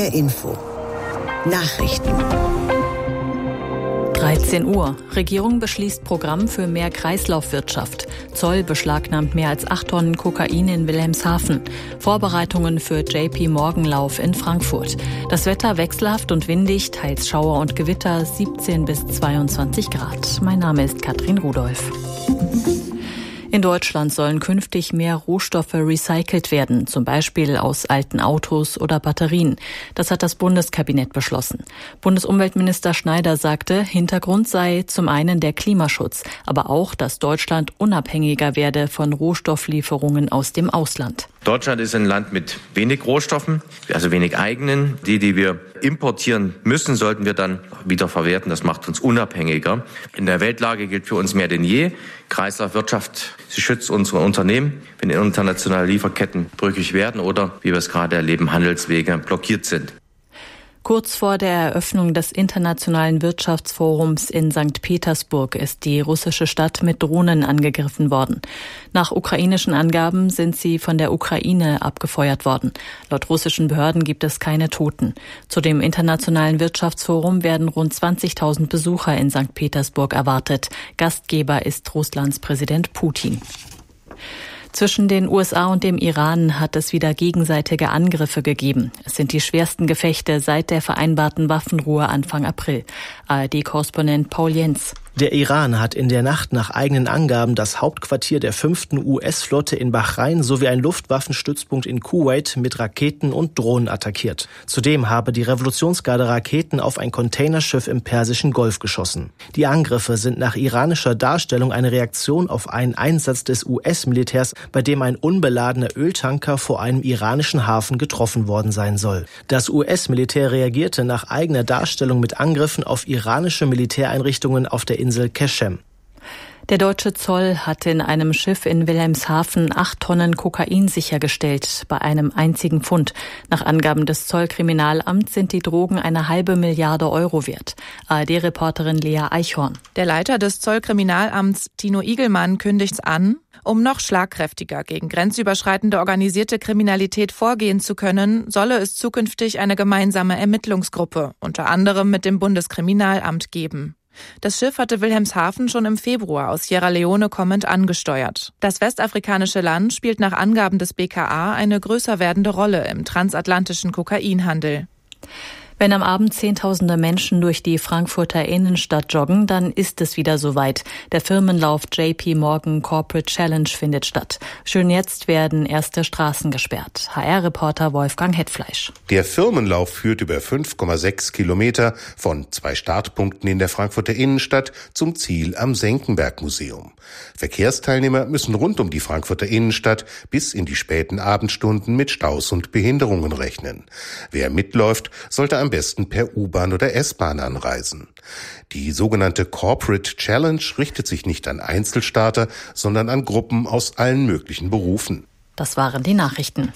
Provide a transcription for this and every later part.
HR Info. Nachrichten. 13 Uhr. Regierung beschließt Programm für mehr Kreislaufwirtschaft. Zoll beschlagnahmt mehr als 8 Tonnen Kokain in Wilhelmshaven. Vorbereitungen für JP-Morgan-Lauf in Frankfurt. Das Wetter wechselhaft und windig, teils Schauer und Gewitter, 17 bis 22 Grad. Mein Name ist Katrin Rudolph. In Deutschland sollen künftig mehr Rohstoffe recycelt werden, zum Beispiel aus alten Autos oder Batterien. Das hat das Bundeskabinett beschlossen. Bundesumweltminister Schneider sagte, Hintergrund sei zum einen der Klimaschutz, aber auch, dass Deutschland unabhängiger werde von Rohstofflieferungen aus dem Ausland. Deutschland ist ein Land mit wenig Rohstoffen, also wenig eigenen. Die wir importieren müssen, sollten wir dann wieder verwerten. Das macht uns unabhängiger. In der Weltlage gilt für uns mehr denn je: Kreislaufwirtschaft, sie schützt unsere Unternehmen, wenn internationale Lieferketten brüchig werden oder, wie wir es gerade erleben, Handelswege blockiert sind. Kurz vor der Eröffnung des Internationalen Wirtschaftsforums in St. Petersburg ist die russische Stadt mit Drohnen angegriffen worden. Nach ukrainischen Angaben sind sie von der Ukraine abgefeuert worden. Laut russischen Behörden gibt es keine Toten. Zu dem Internationalen Wirtschaftsforum werden rund 20.000 Besucher in St. Petersburg erwartet. Gastgeber ist Russlands Präsident Putin. Zwischen den USA und dem Iran hat es wieder gegenseitige Angriffe gegeben. Es sind die schwersten Gefechte seit der vereinbarten Waffenruhe Anfang April. ARD-Korrespondent Paul Jens. Der Iran hat in der Nacht nach eigenen Angaben das Hauptquartier der 5. US-Flotte in Bahrain sowie einen Luftwaffenstützpunkt in Kuwait mit Raketen und Drohnen attackiert. Zudem habe die Revolutionsgarde Raketen auf ein Containerschiff im Persischen Golf geschossen. Die Angriffe sind nach iranischer Darstellung eine Reaktion auf einen Einsatz des US-Militärs, bei dem ein unbeladener Öltanker vor einem iranischen Hafen getroffen worden sein soll. Das US-Militär reagierte nach eigener Darstellung mit Angriffen auf iranische Militäreinrichtungen auf der Insel Keshem. Der deutsche Zoll hat in einem Schiff in Wilhelmshaven 8 Tonnen Kokain sichergestellt, bei einem einzigen Fund. Nach Angaben des Zollkriminalamts sind die Drogen 1,5 Milliarde Euro wert. ARD-Reporterin Lea Eichhorn. Der Leiter des Zollkriminalamts, Tino Igelmann, kündigt an, um noch schlagkräftiger gegen grenzüberschreitende organisierte Kriminalität vorgehen zu können, solle es zukünftig eine gemeinsame Ermittlungsgruppe, unter anderem mit dem Bundeskriminalamt, geben. Das Schiff hatte Wilhelmshaven schon im Februar aus Sierra Leone kommend angesteuert. Das westafrikanische Land spielt nach Angaben des BKA eine größer werdende Rolle im transatlantischen Kokainhandel. Wenn am Abend Zehntausende Menschen durch die Frankfurter Innenstadt joggen, dann ist es wieder soweit. Der Firmenlauf JP-Morgan Corporate Challenge findet statt. Schon jetzt werden erste Straßen gesperrt. HR-Reporter Wolfgang Hetfleisch. Der Firmenlauf führt über 5,6 Kilometer von 2 Startpunkten in der Frankfurter Innenstadt zum Ziel am Senckenberg-Museum. Verkehrsteilnehmer müssen rund um die Frankfurter Innenstadt bis in die späten Abendstunden mit Staus und Behinderungen rechnen. Wer mitläuft, sollte am besten per U-Bahn oder S-Bahn anreisen. Die sogenannte Corporate Challenge richtet sich nicht an Einzelstarter, sondern an Gruppen aus allen möglichen Berufen. Das waren die Nachrichten.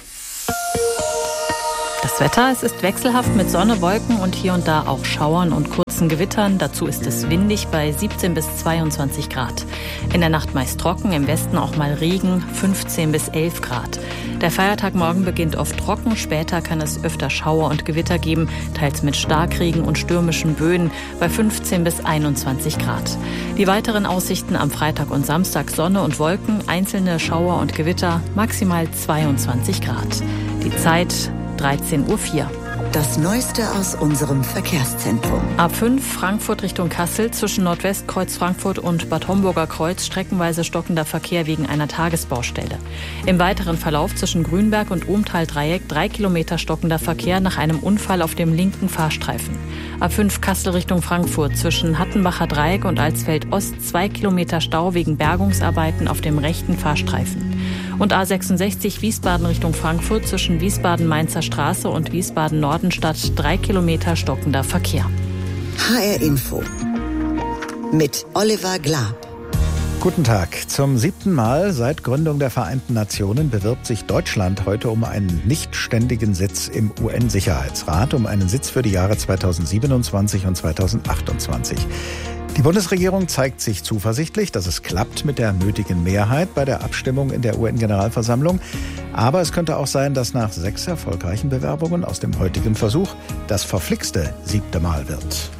Das Wetter, es ist wechselhaft mit Sonne, Wolken und hier und da auch Schauern und kurzen Gewittern. Dazu ist es windig bei 17 bis 22 Grad. In der Nacht meist trocken, im Westen auch mal Regen, 15 bis 11 Grad. Der Feiertag morgen beginnt oft trocken, später kann es öfter Schauer und Gewitter geben, teils mit Starkregen und stürmischen Böen bei 15 bis 21 Grad. Die weiteren Aussichten am Freitag und Samstag: Sonne und Wolken, einzelne Schauer und Gewitter, maximal 22 Grad. Die Zeit 13:04 Uhr. Das Neueste aus unserem Verkehrszentrum. A5 Frankfurt Richtung Kassel zwischen Nordwestkreuz Frankfurt und Bad Homburger Kreuz streckenweise stockender Verkehr wegen einer Tagesbaustelle. Im weiteren Verlauf zwischen Grünberg und Ohmtal-Dreieck 3 Kilometer stockender Verkehr nach einem Unfall auf dem linken Fahrstreifen. A5 Kassel Richtung Frankfurt zwischen Hattenbacher Dreieck und Alsfeld Ost 2 Kilometer Stau wegen Bergungsarbeiten auf dem rechten Fahrstreifen. Und A66 Wiesbaden Richtung Frankfurt zwischen Wiesbaden-Mainzer Straße und Wiesbaden-Nordenstadt 3 Kilometer stockender Verkehr. HR Info mit Oliver Glab. Guten Tag. Zum 7. Mal seit Gründung der Vereinten Nationen bewirbt sich Deutschland heute um einen nicht ständigen Sitz im UN-Sicherheitsrat, um einen Sitz für die Jahre 2027 und 2028. Die Bundesregierung zeigt sich zuversichtlich, dass es klappt mit der nötigen Mehrheit bei der Abstimmung in der UN-Generalversammlung. Aber es könnte auch sein, dass nach 6 erfolgreichen Bewerbungen aus dem heutigen Versuch das verflixte 7. Mal wird.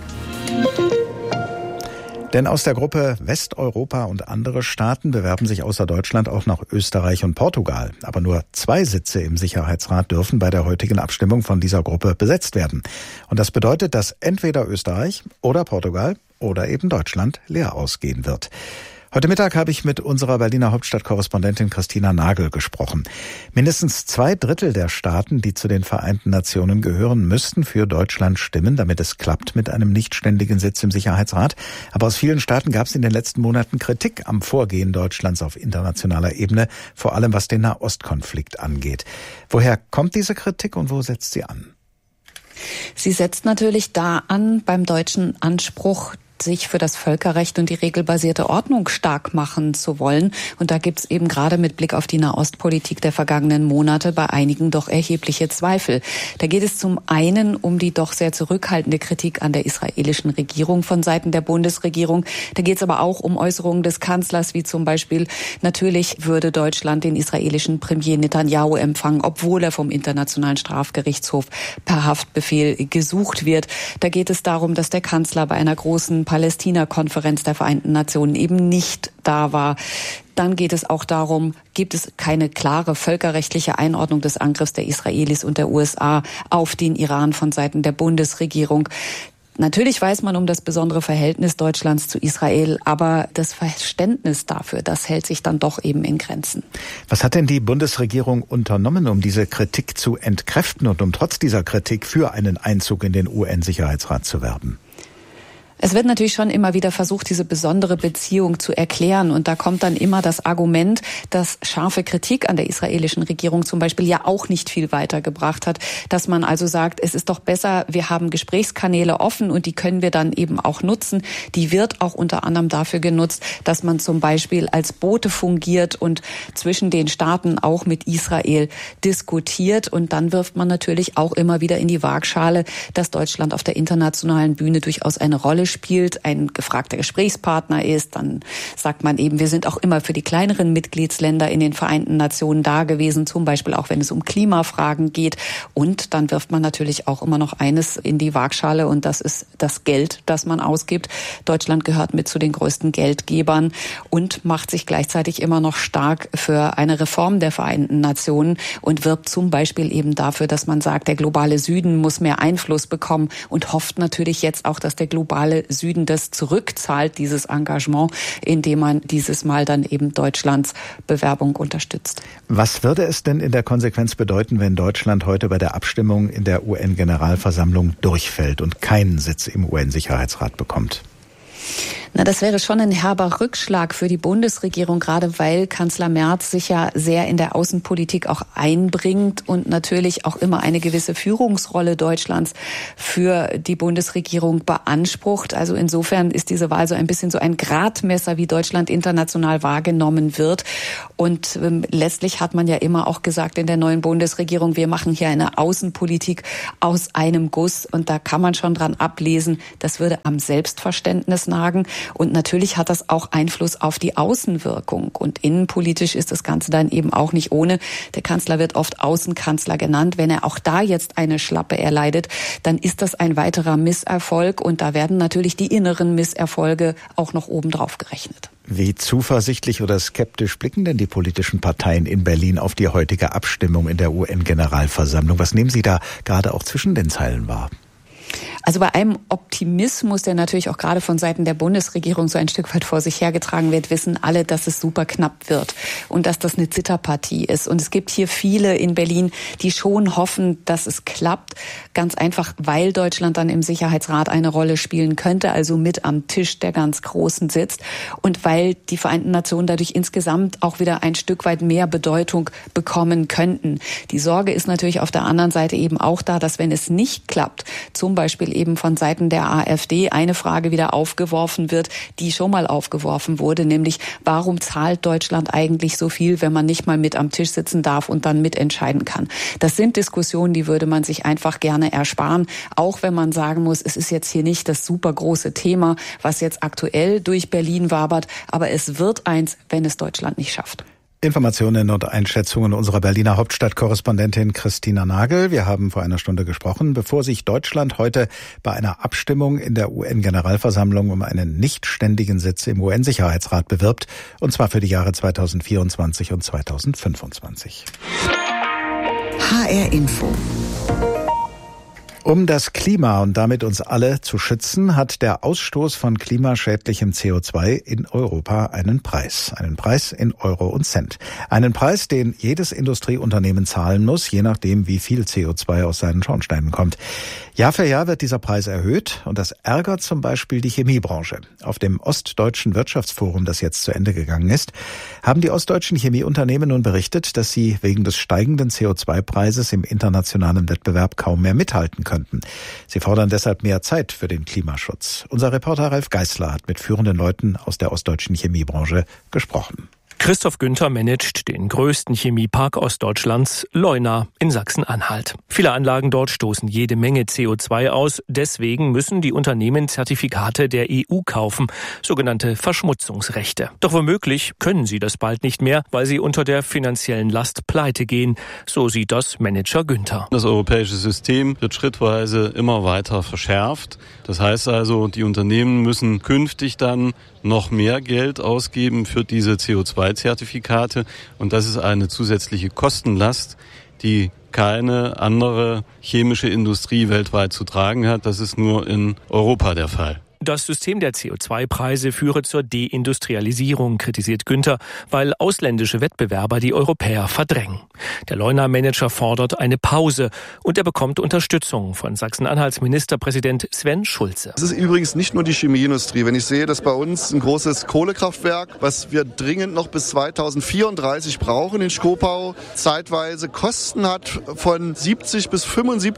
Denn aus der Gruppe Westeuropa und andere Staaten bewerben sich außer Deutschland auch noch Österreich und Portugal. Aber nur 2 Sitze im Sicherheitsrat dürfen bei der heutigen Abstimmung von dieser Gruppe besetzt werden. Und das bedeutet, dass entweder Österreich oder Portugal oder eben Deutschland leer ausgehen wird. Heute Mittag habe ich mit unserer Berliner Hauptstadtkorrespondentin Christina Nagel gesprochen. Mindestens 2/3 der Staaten, die zu den Vereinten Nationen gehören, müssten für Deutschland stimmen, damit es klappt mit einem nichtständigen Sitz im Sicherheitsrat. Aber aus vielen Staaten gab es in den letzten Monaten Kritik am Vorgehen Deutschlands auf internationaler Ebene, vor allem was den Nahostkonflikt angeht. Woher kommt diese Kritik und wo setzt sie an? Sie setzt natürlich da an beim deutschen Anspruch, sich für das Völkerrecht und die regelbasierte Ordnung stark machen zu wollen. Und da gibt es eben gerade mit Blick auf die Nahostpolitik der vergangenen Monate bei einigen doch erhebliche Zweifel. Da geht es zum einen um die doch sehr zurückhaltende Kritik an der israelischen Regierung von Seiten der Bundesregierung. Da geht es aber auch um Äußerungen des Kanzlers, wie zum Beispiel, natürlich würde Deutschland den israelischen Premier Netanyahu empfangen, obwohl er vom Internationalen Strafgerichtshof per Haftbefehl gesucht wird. Da geht es darum, dass der Kanzler bei einer großen Palästina-Konferenz der Vereinten Nationen eben nicht da war. Dann geht es auch darum, gibt es keine klare völkerrechtliche Einordnung des Angriffs der Israelis und der USA auf den Iran von Seiten der Bundesregierung. Natürlich weiß man um das besondere Verhältnis Deutschlands zu Israel, aber das Verständnis dafür, das hält sich dann doch eben in Grenzen. Was hat denn die Bundesregierung unternommen, um diese Kritik zu entkräften und um trotz dieser Kritik für einen Einzug in den UN-Sicherheitsrat zu werben? Es wird natürlich schon immer wieder versucht, diese besondere Beziehung zu erklären. Und da kommt dann immer das Argument, dass scharfe Kritik an der israelischen Regierung zum Beispiel ja auch nicht viel weitergebracht hat. Dass man also sagt, es ist doch besser, wir haben Gesprächskanäle offen und die können wir dann eben auch nutzen. Die wird auch unter anderem dafür genutzt, dass man zum Beispiel als Bote fungiert und zwischen den Staaten auch mit Israel diskutiert. Und dann wirft man natürlich auch immer wieder in die Waagschale, dass Deutschland auf der internationalen Bühne durchaus eine Rolle spielt, ein gefragter Gesprächspartner ist. Dann sagt man eben, wir sind auch immer für die kleineren Mitgliedsländer in den Vereinten Nationen da gewesen, zum Beispiel auch wenn es um Klimafragen geht. Und dann wirft man natürlich auch immer noch eines in die Waagschale und das ist das Geld, das man ausgibt. Deutschland gehört mit zu den größten Geldgebern und macht sich gleichzeitig immer noch stark für eine Reform der Vereinten Nationen und wirbt zum Beispiel eben dafür, dass man sagt, der globale Süden muss mehr Einfluss bekommen und hofft natürlich jetzt auch, dass der globale Süden das zurückzahlt, dieses Engagement, indem man dieses Mal dann eben Deutschlands Bewerbung unterstützt. Was würde es denn in der Konsequenz bedeuten, wenn Deutschland heute bei der Abstimmung in der UN-Generalversammlung durchfällt und keinen Sitz im UN-Sicherheitsrat bekommt? Na, das wäre schon ein herber Rückschlag für die Bundesregierung, gerade weil Kanzler Merz sich ja sehr in der Außenpolitik auch einbringt und natürlich auch immer eine gewisse Führungsrolle Deutschlands für die Bundesregierung beansprucht. Also insofern ist diese Wahl so ein bisschen so ein Gradmesser, wie Deutschland international wahrgenommen wird. Und letztlich hat man ja immer auch gesagt in der neuen Bundesregierung, wir machen hier eine Außenpolitik aus einem Guss. Und da kann man schon dran ablesen, das würde am Selbstverständnis nagen. Und natürlich hat das auch Einfluss auf die Außenwirkung. Und innenpolitisch ist das Ganze dann eben auch nicht ohne. Der Kanzler wird oft Außenkanzler genannt. Wenn er auch da jetzt eine Schlappe erleidet, dann ist das ein weiterer Misserfolg. Und da werden natürlich die inneren Misserfolge auch noch obendrauf gerechnet. Wie zuversichtlich oder skeptisch blicken denn die politischen Parteien in Berlin auf die heutige Abstimmung in der UN-Generalversammlung? Was nehmen Sie da gerade auch zwischen den Zeilen wahr? Also bei einem Optimismus, der natürlich auch gerade von Seiten der Bundesregierung so ein Stück weit vor sich hergetragen wird, wissen alle, dass es super knapp wird und dass das eine Zitterpartie ist. Und es gibt hier viele in Berlin, die schon hoffen, dass es klappt. Ganz einfach, weil Deutschland dann im Sicherheitsrat eine Rolle spielen könnte, also mit am Tisch der ganz Großen sitzt. Und weil die Vereinten Nationen dadurch insgesamt auch wieder ein Stück weit mehr Bedeutung bekommen könnten. Die Sorge ist natürlich auf der anderen Seite eben auch da, dass wenn es nicht klappt, zum Beispiel eben von Seiten der AfD eine Frage wieder aufgeworfen wird, die schon mal aufgeworfen wurde, nämlich warum zahlt Deutschland eigentlich so viel, wenn man nicht mal mit am Tisch sitzen darf und dann mitentscheiden kann. Das sind Diskussionen, die würde man sich einfach gerne ersparen, auch wenn man sagen muss, es ist jetzt hier nicht das super große Thema, was jetzt aktuell durch Berlin wabert, aber es wird eins, wenn es Deutschland nicht schafft. Informationen und Einschätzungen unserer Berliner Hauptstadtkorrespondentin Christina Nagel. Wir haben vor einer Stunde gesprochen, bevor sich Deutschland heute bei einer Abstimmung in der UN-Generalversammlung um einen nichtständigen Sitz im UN-Sicherheitsrat bewirbt, und zwar für die Jahre 2024 und 2025. HR Info. Um das Klima und damit uns alle zu schützen, hat der Ausstoß von klimaschädlichem CO2 in Europa einen Preis. Einen Preis in Euro und Cent. Einen Preis, den jedes Industrieunternehmen zahlen muss, je nachdem, wie viel CO2 aus seinen Schornsteinen kommt. Jahr für Jahr wird dieser Preis erhöht und das ärgert zum Beispiel die Chemiebranche. Auf dem Ostdeutschen Wirtschaftsforum, das jetzt zu Ende gegangen ist, haben die ostdeutschen Chemieunternehmen nun berichtet, dass sie wegen des steigenden CO2-Preises im internationalen Wettbewerb kaum mehr mithalten könnten. Sie fordern deshalb mehr Zeit für den Klimaschutz. Unser Reporter Ralf Geißler hat mit führenden Leuten aus der ostdeutschen Chemiebranche gesprochen. Christoph Günther managt den größten Chemiepark Ostdeutschlands, Leuna in Sachsen-Anhalt. Viele Anlagen dort stoßen jede Menge CO2 aus. Deswegen müssen die Unternehmen Zertifikate der EU kaufen, sogenannte Verschmutzungsrechte. Doch womöglich können sie das bald nicht mehr, weil sie unter der finanziellen Last pleite gehen. So sieht das Manager Günther. Das europäische System wird schrittweise immer weiter verschärft. Das heißt also, die Unternehmen müssen künftig dann noch mehr Geld ausgeben für diese CO2-Zertifikate. Und das ist eine zusätzliche Kostenlast, die keine andere chemische Industrie weltweit zu tragen hat. Das ist nur in Europa der Fall. Das System der CO2-Preise führe zur Deindustrialisierung, kritisiert Günther, weil ausländische Wettbewerber die Europäer verdrängen. Der Leuna-Manager fordert eine Pause und er bekommt Unterstützung von Sachsen-Anhalts Ministerpräsident Sven Schulze. Es ist übrigens nicht nur die Chemieindustrie. Wenn ich sehe, dass bei uns ein großes Kohlekraftwerk, was wir dringend noch bis 2034 brauchen in Schkopau, zeitweise Kosten hat von 70% bis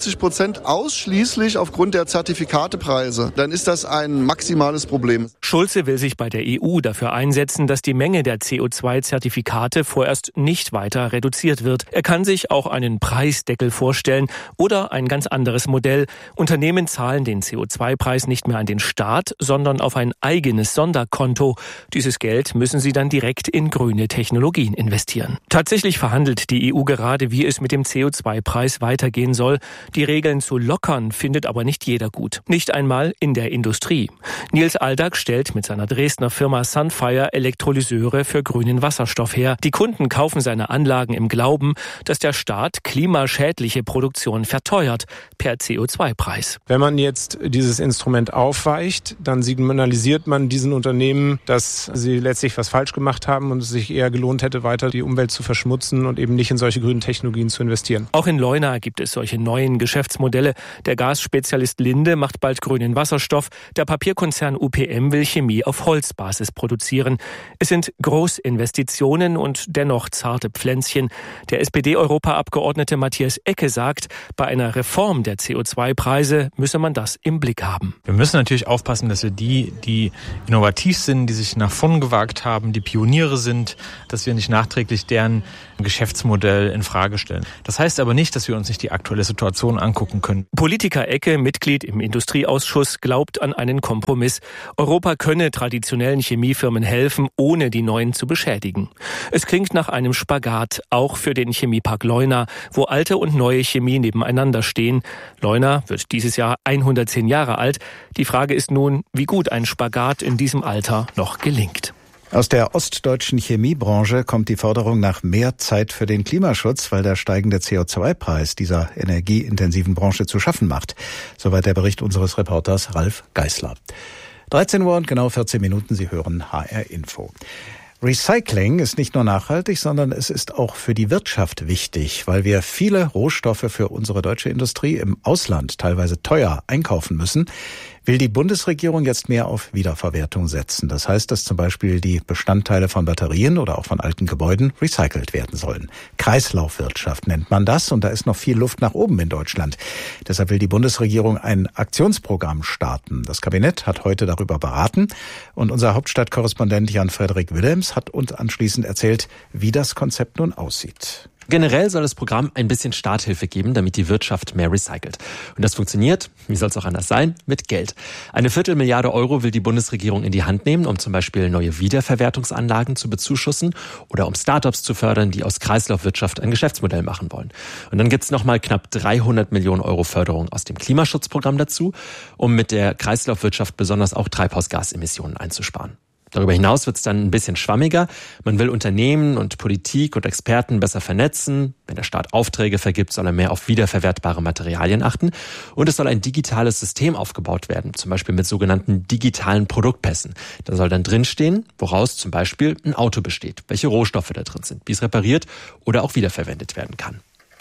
75% ausschließlich aufgrund der Zertifikatepreise, dann ist das ein maximales Problem. Schulze will sich bei der EU dafür einsetzen, dass die Menge der CO2-Zertifikate vorerst nicht weiter reduziert wird. Er kann sich auch einen Preisdeckel vorstellen oder ein ganz anderes Modell. Unternehmen zahlen den CO2-Preis nicht mehr an den Staat, sondern auf ein eigenes Sonderkonto. Dieses Geld müssen sie dann direkt in grüne Technologien investieren. Tatsächlich verhandelt die EU gerade, wie es mit dem CO2-Preis weitergehen soll. Die Regeln zu lockern findet aber nicht jeder gut. Nicht einmal in der Industrie. Nils Aldag stellt mit seiner Dresdner Firma Sunfire Elektrolyseure für grünen Wasserstoff her. Die Kunden kaufen seine Anlagen im Glauben, dass der Staat klimaschädliche Produktion verteuert per CO2-Preis. Wenn man jetzt dieses Instrument aufweicht, dann signalisiert man diesen Unternehmen, dass sie letztlich was falsch gemacht haben und es sich eher gelohnt hätte, weiter die Umwelt zu verschmutzen und eben nicht in solche grünen Technologien zu investieren. Auch in Leuna gibt es solche neuen Geschäftsmodelle. Der Gasspezialist Linde macht bald grünen Wasserstoff. Der Papierkonzern UPM will Chemie auf Holzbasis produzieren. Es sind Großinvestitionen und dennoch zarte Pflänzchen. Der SPD-Europaabgeordnete Matthias Ecke sagt, bei einer Reform der CO2-Preise müsse man das im Blick haben. Wir müssen natürlich aufpassen, dass wir die innovativ sind, die sich nach vorn gewagt haben, die Pioniere sind, dass wir nicht nachträglich deren Geschäftsmodell in Frage stellen. Das heißt aber nicht, dass wir uns nicht die aktuelle Situation angucken können. Politiker Ecke, Mitglied im Industrieausschuss, glaubt an einen Kompromiss. Europa könne traditionellen Chemiefirmen helfen, ohne die neuen zu beschädigen. Es klingt nach einem Spagat, auch für den Chemiepark Leuna, wo alte und neue Chemie nebeneinander stehen. Leuna wird dieses Jahr 110 Jahre alt. Die Frage ist nun, wie gut ein Spagat in diesem Alter noch gelingt. Aus der ostdeutschen Chemiebranche kommt die Forderung nach mehr Zeit für den Klimaschutz, weil der steigende CO2-Preis dieser energieintensiven Branche zu schaffen macht. Soweit der Bericht unseres Reporters Ralf Geißler. 13 Uhr und genau 14 Minuten, Sie hören HR Info. Recycling ist nicht nur nachhaltig, sondern es ist auch für die Wirtschaft wichtig, weil wir viele Rohstoffe für unsere deutsche Industrie im Ausland teilweise teuer einkaufen müssen. will die Bundesregierung jetzt mehr auf Wiederverwertung setzen. Das heißt, dass zum Beispiel die Bestandteile von Batterien oder auch von alten Gebäuden recycelt werden sollen. Kreislaufwirtschaft nennt man das und da ist noch viel Luft nach oben in Deutschland. Deshalb will die Bundesregierung ein Aktionsprogramm starten. Das Kabinett hat heute darüber beraten und unser Hauptstadtkorrespondent Jan-Frederik Willems hat uns anschließend erzählt, wie das Konzept nun aussieht. Generell soll das Programm ein bisschen Starthilfe geben, damit die Wirtschaft mehr recycelt. Und das funktioniert, wie soll es auch anders sein, mit Geld. 250 Milliarden Euro will die Bundesregierung in die Hand nehmen, um zum Beispiel neue Wiederverwertungsanlagen zu bezuschussen oder um Startups zu fördern, die aus Kreislaufwirtschaft ein Geschäftsmodell machen wollen. Und dann gibt's nochmal knapp 300 Millionen Euro Förderung aus dem Klimaschutzprogramm dazu, um mit der Kreislaufwirtschaft besonders auch Treibhausgasemissionen einzusparen. Darüber hinaus wird es dann ein bisschen schwammiger. Man will Unternehmen und Politik und Experten besser vernetzen. Wenn der Staat Aufträge vergibt, soll er mehr auf wiederverwertbare Materialien achten. Und es soll ein digitales System aufgebaut werden, zum Beispiel mit sogenannten digitalen Produktpässen. Da soll dann drinstehen, woraus zum Beispiel ein Auto besteht, welche Rohstoffe da drin sind, wie es repariert oder auch wiederverwendet werden kann.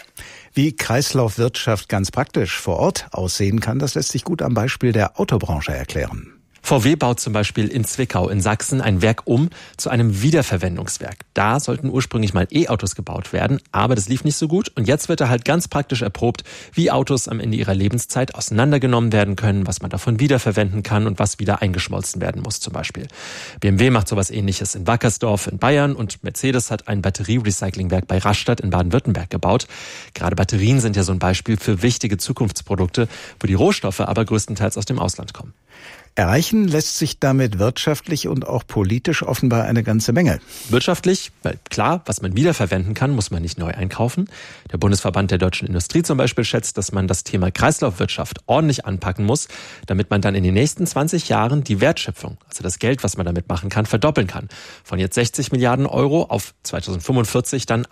Wie Kreislaufwirtschaft ganz praktisch vor Ort aussehen kann, das lässt sich gut am Beispiel der Autobranche erklären. VW baut zum Beispiel in Zwickau in Sachsen ein Werk zu einem Wiederverwendungswerk. Da sollten ursprünglich mal E-Autos gebaut werden, aber das lief nicht so gut. Und jetzt wird da halt ganz praktisch erprobt, wie Autos am Ende ihrer Lebenszeit auseinandergenommen werden können, was man davon wiederverwenden kann und was wieder eingeschmolzen werden muss zum Beispiel. BMW macht sowas Ähnliches in Wackersdorf in Bayern und Mercedes hat ein Batterierecyclingwerk bei Rastatt in Baden-Württemberg gebaut. Gerade Batterien sind ja so ein Beispiel für wichtige Zukunftsprodukte, wo die Rohstoffe aber größtenteils aus dem Ausland kommen. Erreichen lässt sich damit wirtschaftlich und auch politisch offenbar eine ganze Menge. Wirtschaftlich, weil klar, was man wiederverwenden kann, muss man nicht neu einkaufen. Der Bundesverband der deutschen Industrie zum Beispiel schätzt, dass man das Thema Kreislaufwirtschaft ordentlich anpacken muss, damit man dann in den nächsten 20 Jahren die Wertschöpfung, also das Geld, was man damit machen kann, verdoppeln kann. Von jetzt 60 Milliarden Euro auf 2045 dann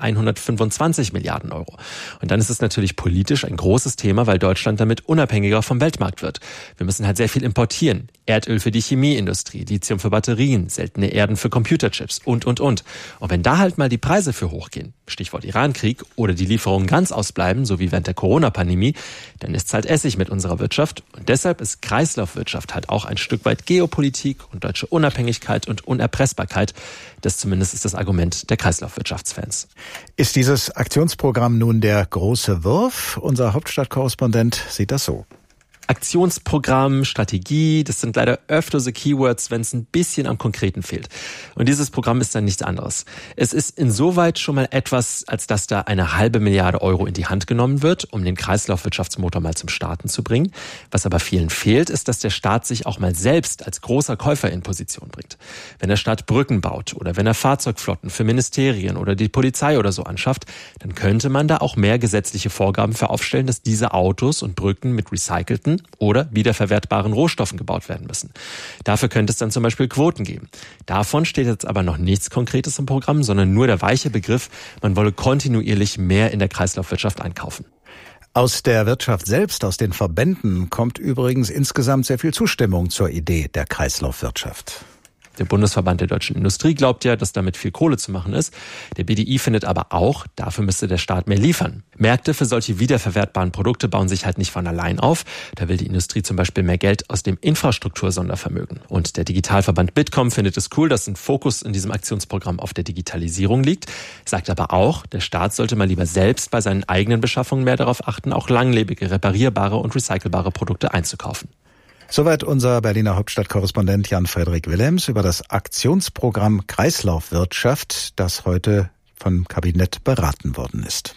125 Milliarden Euro. Und dann ist es natürlich politisch ein großes Thema, weil Deutschland damit unabhängiger vom Weltmarkt wird. Wir müssen halt sehr viel importieren. Erdöl für die Chemieindustrie, Lithium für Batterien, seltene Erden für Computerchips und. Und wenn da halt mal die Preise für hochgehen, Stichwort Irankrieg, oder die Lieferungen ganz ausbleiben, so wie während der Corona-Pandemie, dann ist's halt Essig mit unserer Wirtschaft. Und deshalb ist Kreislaufwirtschaft halt auch ein Stück weit Geopolitik und deutsche Unabhängigkeit und Unerpressbarkeit. Das zumindest ist das Argument der Kreislaufwirtschaftsfans. Ist dieses Aktionsprogramm nun der große Wurf? Unser Hauptstadtkorrespondent sieht das so. Aktionsprogramm, Strategie, das sind leider öfter so Keywords, wenn es ein bisschen am Konkreten fehlt. Und dieses Programm ist dann nichts anderes. Es ist insoweit schon mal etwas, als dass da 1,5 Milliarde Euro in die Hand genommen wird, um den Kreislaufwirtschaftsmotor mal zum Starten zu bringen. Was aber vielen fehlt, ist, dass der Staat sich auch mal selbst als großer Käufer in Position bringt. Wenn der Staat Brücken baut oder wenn er Fahrzeugflotten für Ministerien oder die Polizei oder so anschafft, dann könnte man da auch mehr gesetzliche Vorgaben für aufstellen, dass diese Autos und Brücken mit recycelten oder wiederverwertbaren Rohstoffen gebaut werden müssen. Dafür könnte es dann zum Beispiel Quoten geben. Davon steht jetzt aber noch nichts Konkretes im Programm, sondern nur der weiche Begriff, man wolle kontinuierlich mehr in der Kreislaufwirtschaft einkaufen. Aus der Wirtschaft selbst, aus den Verbänden, kommt übrigens insgesamt sehr viel Zustimmung zur Idee der Kreislaufwirtschaft. Der Bundesverband der deutschen Industrie glaubt ja, dass damit viel Kohle zu machen ist. Der BDI findet aber auch, dafür müsste der Staat mehr liefern. Märkte für solche wiederverwertbaren Produkte bauen sich halt nicht von allein auf. Da will die Industrie zum Beispiel mehr Geld aus dem Infrastruktursondervermögen. Und der Digitalverband Bitkom findet es cool, dass ein Fokus in diesem Aktionsprogramm auf der Digitalisierung liegt. Sagt aber auch, der Staat sollte mal lieber selbst bei seinen eigenen Beschaffungen mehr darauf achten, auch langlebige, reparierbare und recycelbare Produkte einzukaufen. Soweit unser Berliner Hauptstadtkorrespondent Jan-Frederik Willems über das Aktionsprogramm Kreislaufwirtschaft, das heute vom Kabinett beraten worden ist.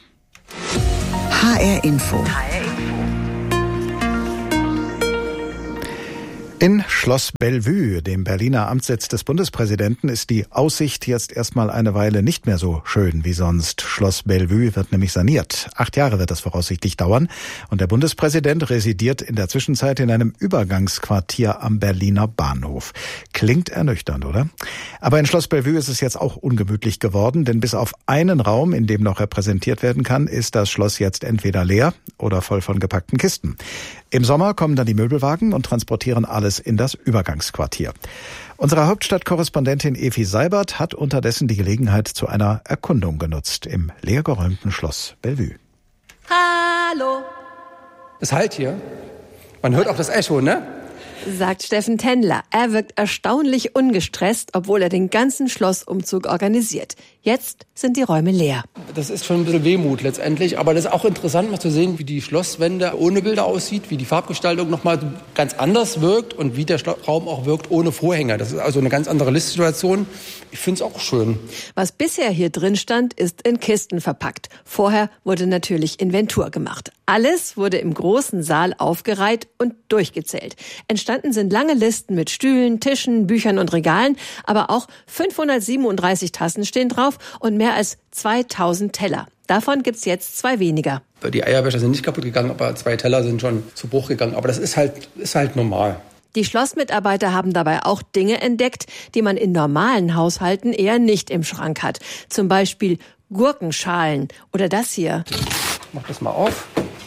HR Info. In Schloss Bellevue, dem Berliner Amtssitz des Bundespräsidenten, ist die Aussicht jetzt erstmal eine Weile nicht mehr so schön wie sonst. Schloss Bellevue wird nämlich saniert. 8 Jahre wird das voraussichtlich dauern. Und der Bundespräsident residiert in der Zwischenzeit in einem Übergangsquartier am Berliner Bahnhof. Klingt ernüchternd, oder? Aber in Schloss Bellevue ist es jetzt auch ungemütlich geworden, denn bis auf einen Raum, in dem noch repräsentiert werden kann, ist das Schloss jetzt entweder leer oder voll von gepackten Kisten. Im Sommer kommen dann die Möbelwagen und transportieren alles in das Übergangsquartier. Unsere Hauptstadtkorrespondentin Evi Seibert hat unterdessen die Gelegenheit zu einer Erkundung genutzt im leergeräumten Schloss Bellevue. Hallo. Es halt hier. Man hört auch das Echo, ne? sagt Steffen Tendler. Er wirkt erstaunlich ungestresst, obwohl er den ganzen Schlossumzug organisiert. Jetzt sind die Räume leer. Das ist schon ein bisschen Wehmut letztendlich, aber das ist auch interessant, mal zu sehen, wie die Schlosswände ohne Bilder aussieht, wie die Farbgestaltung nochmal ganz anders wirkt und wie der Raum auch wirkt ohne Vorhänge. Das ist also eine ganz andere Listsituation. Ich finde es auch schön. Was bisher hier drin stand, ist in Kisten verpackt. Vorher wurde natürlich Inventur gemacht. Alles wurde im großen Saal aufgereiht und durchgezählt. Entstanden sind lange Listen mit Stühlen, Tischen, Büchern und Regalen, aber auch 537 Tassen stehen drauf und mehr als 2000 Teller. Davon gibt's jetzt 2 weniger. Die Eierbecher sind nicht kaputt gegangen, aber 2 Teller sind schon zu Bruch gegangen. Aber das ist halt normal. Die Schlossmitarbeiter haben dabei auch Dinge entdeckt, die man in normalen Haushalten eher nicht im Schrank hat. Zum Beispiel Gurkenschalen oder das hier. Ich mach das mal auf.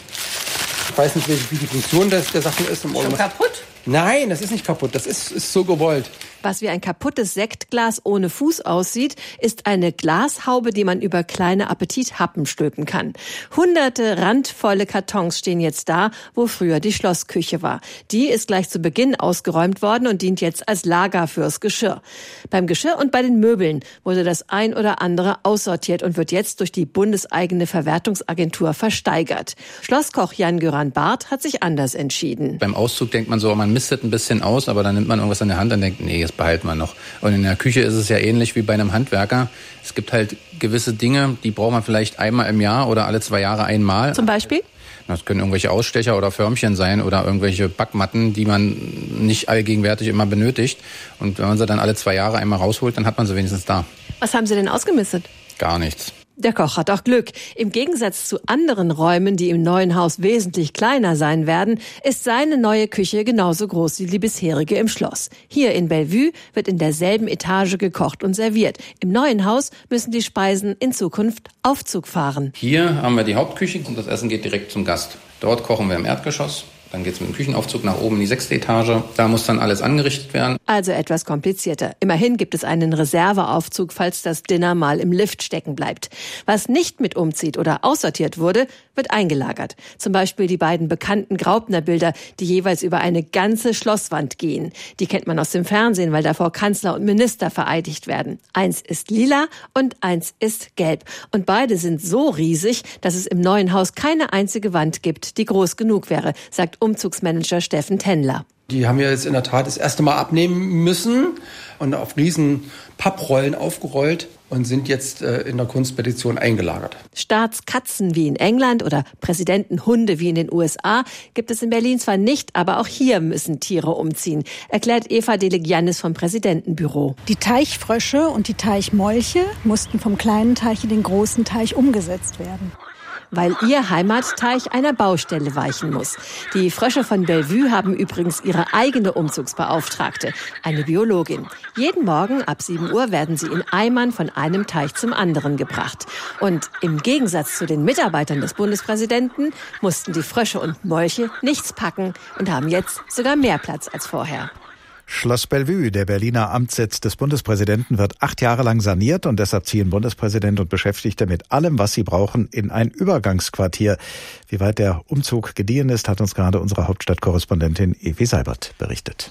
Ich weiß nicht, wie die Funktion der Sachen ist. Schon kaputt? Nein, das ist nicht kaputt. Das ist so gewollt. Was wie ein kaputtes Sektglas ohne Fuß aussieht, ist eine Glashaube, die man über kleine Appetithappen stülpen kann. Hunderte randvolle Kartons stehen jetzt da, wo früher die Schlossküche war. Die ist gleich zu Beginn ausgeräumt worden und dient jetzt als Lager fürs Geschirr. Beim Geschirr und bei den Möbeln wurde das ein oder andere aussortiert und wird jetzt durch die bundeseigene Verwertungsagentur versteigert. Schlosskoch Jan-Göran Barth hat sich anders entschieden. Beim Auszug denkt man so, man mistet ein bisschen aus, aber dann nimmt man irgendwas in der Hand und denkt, nee, das behalten wir noch. Und in der Küche ist es ja ähnlich wie bei einem Handwerker. Es gibt halt gewisse Dinge, die braucht man vielleicht einmal im Jahr oder alle 2 Jahre einmal. Zum Beispiel? Das können irgendwelche Ausstecher oder Förmchen sein oder irgendwelche Backmatten, die man nicht allgegenwärtig immer benötigt. Und wenn man sie dann alle 2 Jahre einmal rausholt, dann hat man sie wenigstens da. Was haben Sie denn ausgemistet? Gar nichts. Der Koch hat auch Glück. Im Gegensatz zu anderen Räumen, die im neuen Haus wesentlich kleiner sein werden, ist seine neue Küche genauso groß wie die bisherige im Schloss. Hier in Bellevue wird in derselben Etage gekocht und serviert. Im neuen Haus müssen die Speisen in Zukunft Aufzug fahren. Hier haben wir die Hauptküche und das Essen geht direkt zum Gast. Dort kochen wir im Erdgeschoss. Dann geht's mit dem Küchenaufzug nach oben in die 6. Etage. Da muss dann alles angerichtet werden. Also etwas komplizierter. Immerhin gibt es einen Reserveaufzug, falls das Dinner mal im Lift stecken bleibt. Was nicht mit umzieht oder aussortiert wurde, wird eingelagert. Zum Beispiel die beiden bekannten Graupner-Bilder, die jeweils über eine ganze Schlosswand gehen. Die kennt man aus dem Fernsehen, weil davor Kanzler und Minister vereidigt werden. Eins ist lila und eins ist gelb. Und beide sind so riesig, dass es im neuen Haus keine einzige Wand gibt, die groß genug wäre, sagt Umzugsmanager Steffen Tendler. Die haben wir jetzt in der Tat das erste Mal abnehmen müssen und auf riesen Papprollen aufgerollt und sind jetzt in der Kunstpetition eingelagert. Staatskatzen wie in England oder Präsidentenhunde wie in den USA gibt es in Berlin zwar nicht, aber auch hier müssen Tiere umziehen, erklärt Eva Delegiannis vom Präsidentenbüro. Die Teichfrösche und die Teichmolche mussten vom kleinen Teich in den großen Teich umgesetzt werden. Weil ihr Heimatteich einer Baustelle weichen muss. Die Frösche von Bellevue haben übrigens ihre eigene Umzugsbeauftragte, eine Biologin. Jeden Morgen ab 7 Uhr werden sie in Eimern von einem Teich zum anderen gebracht. Und im Gegensatz zu den Mitarbeitern des Bundespräsidenten mussten die Frösche und Molche nichts packen und haben jetzt sogar mehr Platz als vorher. Schloss Bellevue, der Berliner Amtssitz des Bundespräsidenten, wird 8 Jahre lang saniert und deshalb ziehen Bundespräsident und Beschäftigte mit allem, was sie brauchen, in ein Übergangsquartier. Wie weit der Umzug gediehen ist, hat uns gerade unsere Hauptstadtkorrespondentin Evi Seibert berichtet.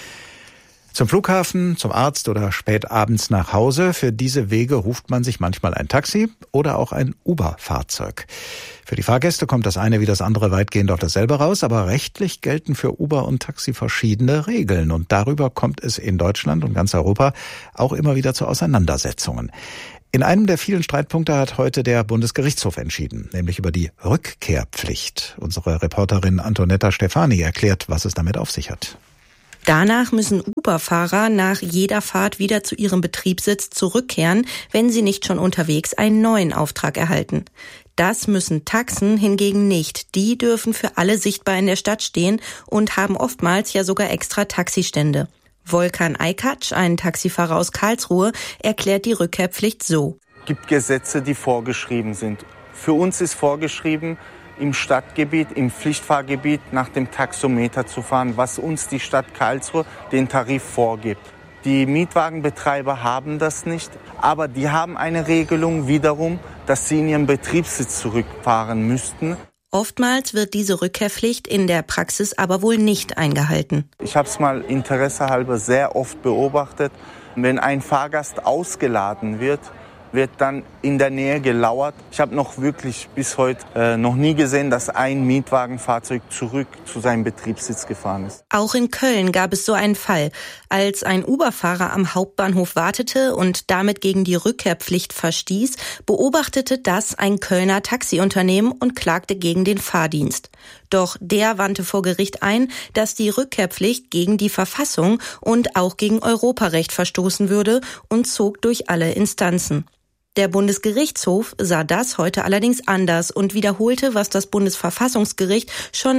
Zum Flughafen, zum Arzt oder spät abends nach Hause. Für diese Wege ruft man sich manchmal ein Taxi oder auch ein Uber-Fahrzeug. Für die Fahrgäste kommt das eine wie das andere weitgehend auf dasselbe raus, aber rechtlich gelten für Uber und Taxi verschiedene Regeln. Und darüber kommt es in Deutschland und ganz Europa auch immer wieder zu Auseinandersetzungen. In einem der vielen Streitpunkte hat heute der Bundesgerichtshof entschieden, nämlich über die Rückkehrpflicht. Unsere Reporterin Antonetta Stefani erklärt, was es damit auf sich hat. Danach müssen Uber-Fahrer nach jeder Fahrt wieder zu ihrem Betriebssitz zurückkehren, wenn sie nicht schon unterwegs einen neuen Auftrag erhalten. Das müssen Taxen hingegen nicht. Die dürfen für alle sichtbar in der Stadt stehen und haben oftmals ja sogar extra Taxistände. Volkan Aykac, ein Taxifahrer aus Karlsruhe, erklärt die Rückkehrpflicht so. Es gibt Gesetze, die vorgeschrieben sind. Für uns ist vorgeschrieben, im Stadtgebiet, im Pflichtfahrgebiet nach dem Taxometer zu fahren, was uns die Stadt Karlsruhe den Tarif vorgibt. Die Mietwagenbetreiber haben das nicht, aber die haben eine Regelung wiederum, dass sie in ihren Betriebssitz zurückfahren müssten. Oftmals wird diese Rückkehrpflicht in der Praxis aber wohl nicht eingehalten. Ich habe es mal interessehalber sehr oft beobachtet. Wenn ein Fahrgast ausgeladen wird dann in der Nähe gelauert. Ich habe noch wirklich bis heute noch nie gesehen, dass ein Mietwagenfahrzeug zurück zu seinem Betriebssitz gefahren ist. Auch in Köln gab es so einen Fall. Als ein Uber-Fahrer am Hauptbahnhof wartete und damit gegen die Rückkehrpflicht verstieß, beobachtete das ein Kölner Taxiunternehmen und klagte gegen den Fahrdienst. Doch der wandte vor Gericht ein, dass die Rückkehrpflicht gegen die Verfassung und auch gegen Europarecht verstoßen würde und zog durch alle Instanzen. Der Bundesgerichtshof sah das heute allerdings anders und wiederholte, was das Bundesverfassungsgericht schon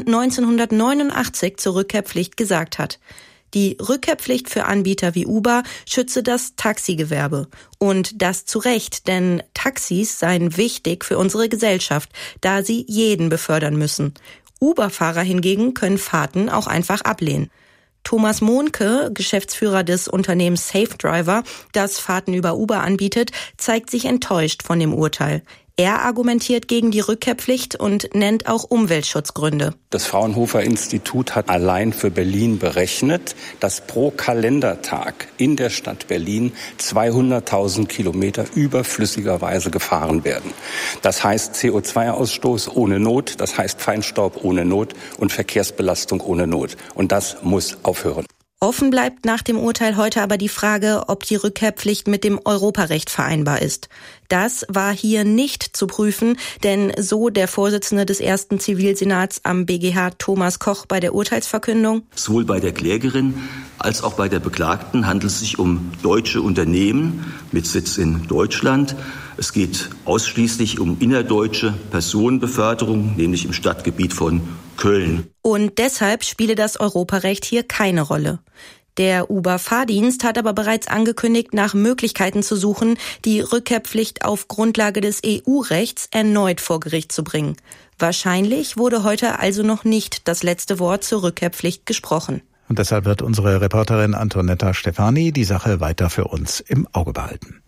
1989 zur Rückkehrpflicht gesagt hat. Die Rückkehrpflicht für Anbieter wie Uber schütze das Taxigewerbe. Und das zu Recht, denn Taxis seien wichtig für unsere Gesellschaft, da sie jeden befördern müssen. Uber-Fahrer hingegen können Fahrten auch einfach ablehnen. Thomas Mohnke, Geschäftsführer des Unternehmens Safe Driver, das Fahrten über Uber anbietet, zeigt sich enttäuscht von dem Urteil. Er argumentiert gegen die Rückkehrpflicht und nennt auch Umweltschutzgründe. Das Fraunhofer Institut hat allein für Berlin berechnet, dass pro Kalendertag in der Stadt Berlin 200.000 Kilometer überflüssigerweise gefahren werden. Das heißt CO2-Ausstoß ohne Not, das heißt Feinstaub ohne Not und Verkehrsbelastung ohne Not. Und das muss aufhören. Offen bleibt nach dem Urteil heute aber die Frage, ob die Rückkehrpflicht mit dem Europarecht vereinbar ist. Das war hier nicht zu prüfen, denn so der Vorsitzende des ersten Zivilsenats am BGH Thomas Koch bei der Urteilsverkündung. Sowohl bei der Klägerin als auch bei der Beklagten handelt es sich um deutsche Unternehmen mit Sitz in Deutschland. Es geht ausschließlich um innerdeutsche Personenbeförderung, nämlich im Stadtgebiet von Köln. Und deshalb spiele das Europarecht hier keine Rolle. Der Uber-Fahrdienst hat aber bereits angekündigt, nach Möglichkeiten zu suchen, die Rückkehrpflicht auf Grundlage des EU-Rechts erneut vor Gericht zu bringen. Wahrscheinlich wurde heute also noch nicht das letzte Wort zur Rückkehrpflicht gesprochen. Und deshalb wird unsere Reporterin Antonetta Stefani die Sache weiter für uns im Auge behalten.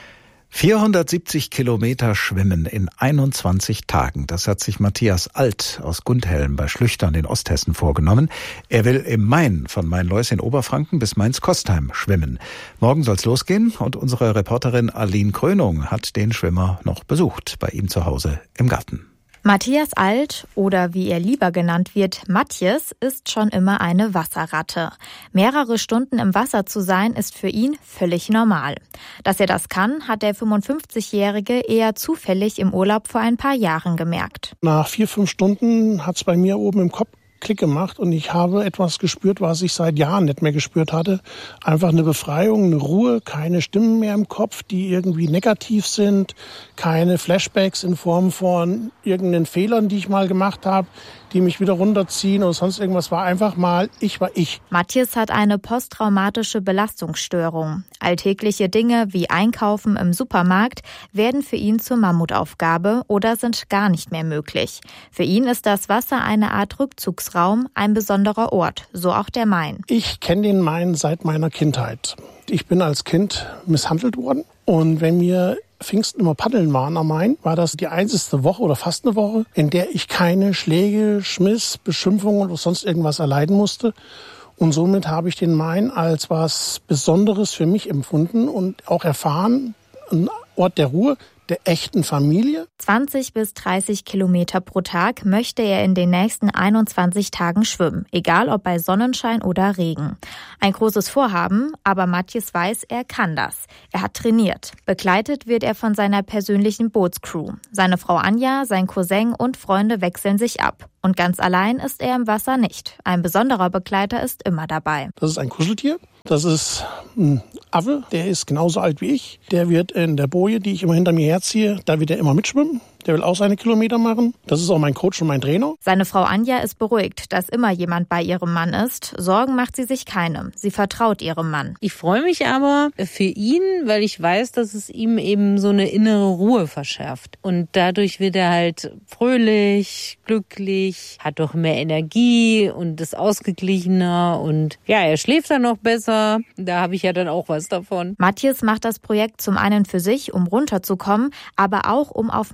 470 Kilometer schwimmen in 21 Tagen. Das hat sich Matthias Alt aus Gundhelm bei Schlüchtern in Osthessen vorgenommen. Er will im Main von Mainleus in Oberfranken bis Mainz-Kostheim schwimmen. Morgen soll's losgehen und unsere Reporterin Aline Krönung hat den Schwimmer noch besucht bei ihm zu Hause im Garten. Matthias Alt, oder wie er lieber genannt wird, Matjes, ist schon immer eine Wasserratte. Mehrere Stunden im Wasser zu sein, ist für ihn völlig normal. Dass er das kann, hat der 55-Jährige eher zufällig im Urlaub vor ein paar Jahren gemerkt. Nach 4-5 Stunden hat's bei mir oben im Kopf Klick gemacht und ich habe etwas gespürt, was ich seit Jahren nicht mehr gespürt hatte. Einfach eine Befreiung, eine Ruhe, keine Stimmen mehr im Kopf, die irgendwie negativ sind, keine Flashbacks in Form von irgendeinen Fehlern, die ich mal gemacht habe, die mich wieder runterziehen oder sonst irgendwas. War einfach mal, ich war ich. Matthias hat eine posttraumatische Belastungsstörung. Alltägliche Dinge wie Einkaufen im Supermarkt werden für ihn zur Mammutaufgabe oder sind gar nicht mehr möglich. Für ihn ist das Wasser eine Art Rückzugsraum, ein besonderer Ort, so auch der Main. Ich kenne den Main seit meiner Kindheit. Ich bin als Kind misshandelt worden und wenn mir Pfingsten immer paddeln waren am Main, war das die einzige Woche oder fast eine Woche, in der ich keine Schläge, Schmiss, Beschimpfungen oder sonst irgendwas erleiden musste. Und somit habe ich den Main als was Besonderes für mich empfunden und auch erfahren, ein Ort der Ruhe, der echten Familie. 20 bis 30 Kilometer pro Tag möchte er in den nächsten 21 Tagen schwimmen, egal ob bei Sonnenschein oder Regen. Ein großes Vorhaben, aber Matthias weiß, er kann das. Er hat trainiert. Begleitet wird er von seiner persönlichen Bootscrew. Seine Frau Anja, sein Cousin und Freunde wechseln sich ab. Und ganz allein ist er im Wasser nicht. Ein besonderer Begleiter ist immer dabei. Das ist ein Kuscheltier. Das ist ein Affe, der ist genauso alt wie ich. Der wird in der Boje, die ich immer hinter mir herziehe, da wird er immer mitschwimmen. Der will auch seine Kilometer machen. Das ist auch mein Coach und mein Trainer. Seine Frau Anja ist beruhigt, dass immer jemand bei ihrem Mann ist. Sorgen macht sie sich keine. Sie vertraut ihrem Mann. Ich freue mich aber für ihn, weil ich weiß, dass es ihm eben so eine innere Ruhe verschafft. Und dadurch wird er halt fröhlich, glücklich, hat doch mehr Energie und ist ausgeglichener. Und ja, er schläft dann noch besser. Da habe ich ja dann auch was davon. Matthias macht das Projekt zum einen für sich, um runterzukommen, aber auch um auf mentale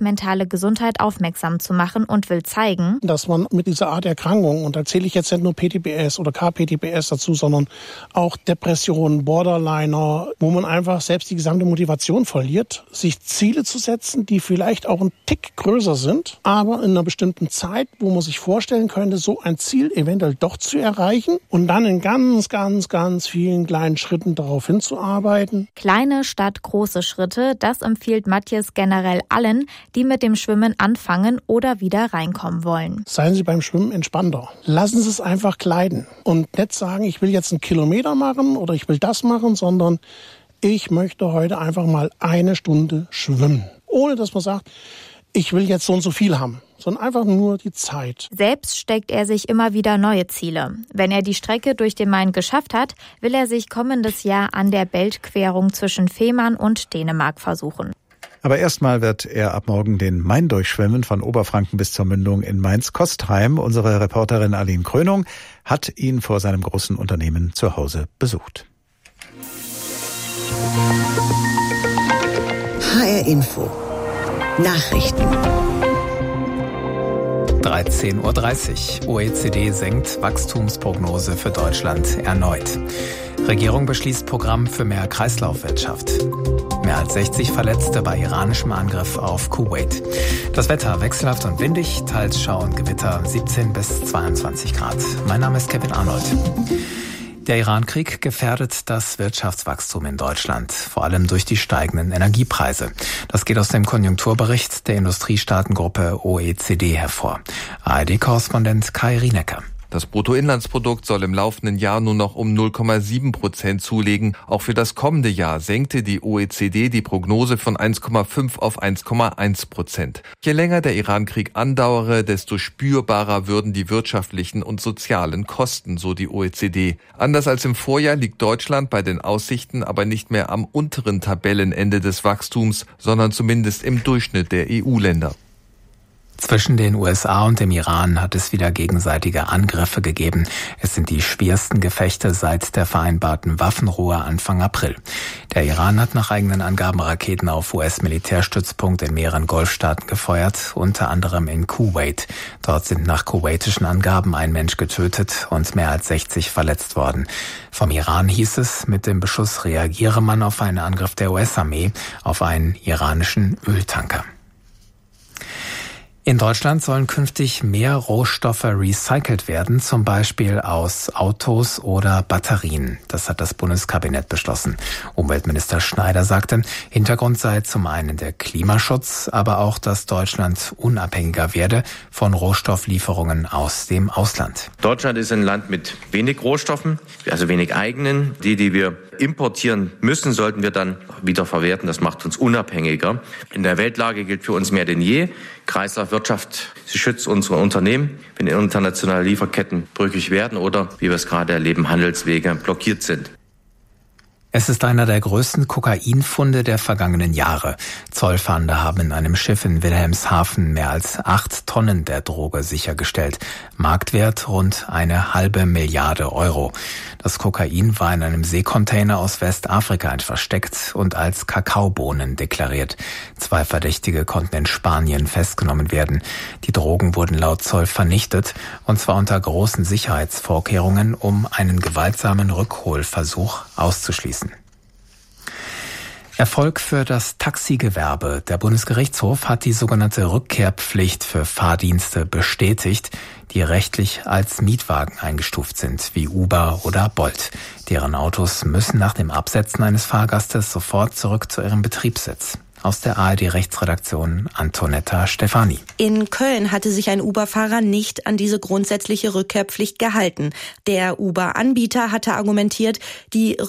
mentale Gesundheit aufmerksam zu machen und will zeigen, dass man mit dieser Art Erkrankung, und da zähle ich jetzt nicht nur PTBS oder KPTBS dazu, sondern auch Depressionen, Borderliner, wo man einfach selbst die gesamte Motivation verliert, sich Ziele zu setzen, die vielleicht auch ein Tick größer sind, aber in einer bestimmten Zeit, wo man sich vorstellen könnte, so ein Ziel eventuell doch zu erreichen und dann in ganz vielen kleinen Schritten darauf hinzuarbeiten. Kleine statt große Schritte, das empfiehlt Matthias generell allen, die mit dem Schwimmen anfangen oder wieder reinkommen wollen. Seien Sie beim Schwimmen entspannter. Lassen Sie es einfach gleiten und nicht sagen, ich will jetzt 1 Kilometer machen oder ich will das machen, sondern ich möchte heute einfach mal 1 Stunde schwimmen. Ohne dass man sagt, ich will jetzt so und so viel haben, sondern einfach nur die Zeit. Selbst steckt er sich immer wieder neue Ziele. Wenn er die Strecke durch den Main geschafft hat, will er sich kommendes Jahr an der Beltquerung zwischen Fehmarn und Dänemark versuchen. Aber erstmal wird er ab morgen den Main durchschwimmen, von Oberfranken bis zur Mündung in Mainz-Kostheim. Unsere Reporterin Aline Krönung hat ihn vor seinem großen Unternehmen zu Hause besucht. HR Info. Nachrichten. 13:30 Uhr. OECD senkt Wachstumsprognose für Deutschland erneut. Regierung beschließt Programm für mehr Kreislaufwirtschaft. Mehr als 60 Verletzte bei iranischem Angriff auf Kuwait. Das Wetter wechselhaft und windig, teils Schau und Gewitter, 17 bis 22 Grad. Mein Name ist Kevin Arnold. Der Iran-Krieg gefährdet das Wirtschaftswachstum in Deutschland, vor allem durch die steigenden Energiepreise. Das geht aus dem Konjunkturbericht der Industriestaatengruppe OECD hervor. ARD-Korrespondent Kai Rienecker. Das Bruttoinlandsprodukt soll im laufenden Jahr nur noch um 0,7% zulegen. Auch für das kommende Jahr senkte die OECD die Prognose von 1,5 auf 1,1%. Je länger der Iran-Krieg andauere, desto spürbarer würden die wirtschaftlichen und sozialen Kosten, so die OECD. Anders als im Vorjahr liegt Deutschland bei den Aussichten aber nicht mehr am unteren Tabellenende des Wachstums, sondern zumindest im Durchschnitt der EU-Länder. Zwischen den USA und dem Iran hat es wieder gegenseitige Angriffe gegeben. Es sind die schwersten Gefechte seit der vereinbarten Waffenruhe Anfang April. Der Iran hat nach eigenen Angaben Raketen auf US-Militärstützpunkte in mehreren Golfstaaten gefeuert, unter anderem in Kuwait. Dort sind nach kuwaitischen Angaben ein Mensch getötet und mehr als 60 verletzt worden. Vom Iran hieß es, mit dem Beschuss reagiere man auf einen Angriff der US-Armee auf einen iranischen Öltanker. In Deutschland sollen künftig mehr Rohstoffe recycelt werden, zum Beispiel aus Autos oder Batterien. Das hat das Bundeskabinett beschlossen. Umweltminister Schneider sagte, Hintergrund sei zum einen der Klimaschutz, aber auch, dass Deutschland unabhängiger werde von Rohstofflieferungen aus dem Ausland. Deutschland ist ein Land mit wenig Rohstoffen, also wenig eigenen. Die wir importieren müssen, sollten wir dann wieder verwerten. Das macht uns unabhängiger. In der Weltlage gilt für uns mehr denn je: Kreislaufwirtschaft, sie schützt unsere Unternehmen, wenn internationale Lieferketten brüchig werden oder, wie wir es gerade erleben, Handelswege blockiert sind. Es ist einer der größten Kokainfunde der vergangenen Jahre. Zollfahnder haben in einem Schiff in Wilhelmshaven mehr als 8 Tonnen der Droge sichergestellt. Marktwert rund 1,5 Milliarde Euro. Das Kokain war in einem Seekontainer aus Westafrika versteckt und als Kakaobohnen deklariert. 2 Verdächtige konnten in Spanien festgenommen werden. Die Drogen wurden laut Zoll vernichtet, und zwar unter großen Sicherheitsvorkehrungen, um einen gewaltsamen Rückholversuch auszuschließen. Erfolg für das Taxigewerbe. Der Bundesgerichtshof hat die sogenannte Rückkehrpflicht für Fahrdienste bestätigt, die rechtlich als Mietwagen eingestuft sind, wie Uber oder Bolt. Deren Autos müssen nach dem Absetzen eines Fahrgastes sofort zurück zu ihrem Betriebssitz. Aus der ARD-Rechtsredaktion Antonetta Stefani. In Köln hatte sich ein Uber-Fahrer nicht an diese grundsätzliche Rückkehrpflicht gehalten. Der Uber-Anbieter hatte argumentiert, die